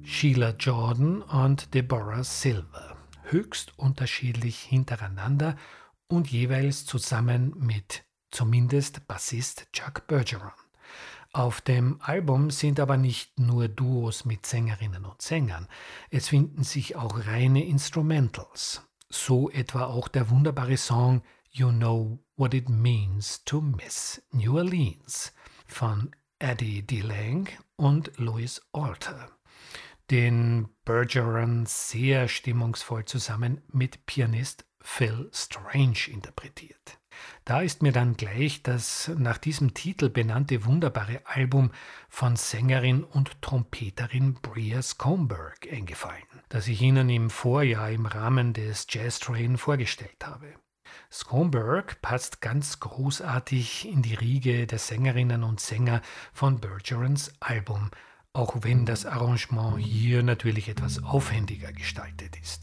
Sheila Jordan und Deborah Silver, höchst unterschiedlich hintereinander und jeweils zusammen mit zumindest Bassist Chuck Bergeron. Auf dem Album sind aber nicht nur Duos mit Sängerinnen und Sängern, es finden sich auch reine Instrumentals. So etwa auch der wunderbare Song You Know What It Means to Miss New Orleans von Eddie DeLange und Louis Alter, den Bergeron sehr stimmungsvoll zusammen mit Pianist Phil Strange interpretiert. Da ist mir dann gleich das nach diesem Titel benannte wunderbare Album von Sängerin und Trompeterin Bria Skomberg eingefallen, das ich Ihnen im Vorjahr im Rahmen des Jazz Train vorgestellt habe. Skomberg passt ganz großartig in die Riege der Sängerinnen und Sänger von Bergerons Album, auch wenn das Arrangement hier natürlich etwas aufwendiger gestaltet ist.